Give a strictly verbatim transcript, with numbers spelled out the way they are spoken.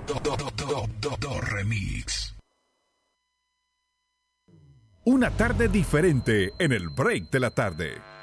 Do, do, do, do, do, do Remix. Una tarde diferente en el break de la tarde.